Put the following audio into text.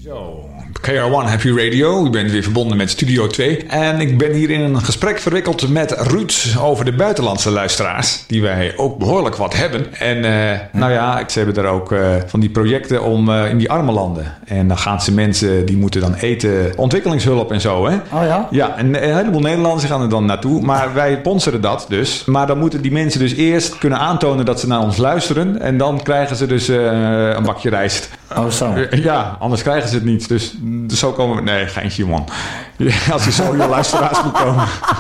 Zo, KR1 Happy Radio. U bent weer verbonden met Studio 2. En ik ben hier in een gesprek verwikkeld met Ruud over de buitenlandse luisteraars. Die wij ook behoorlijk wat hebben. En ze hebben daar ook van die projecten om in die arme landen. En dan gaan ze mensen, die moeten dan eten, ontwikkelingshulp en zo. Hè? Oh ja? Ja, en een heleboel Nederlanders gaan er dan naartoe. Maar wij sponsoren dat dus. Maar dan moeten die mensen dus eerst kunnen aantonen dat ze naar ons luisteren. En dan krijgen ze dus een bakje rijst. Oh zo. Ja, anders krijgen ze het niet. Dus zo komen we... Nee, geintje man. Als je zo je luisteraars moet komen.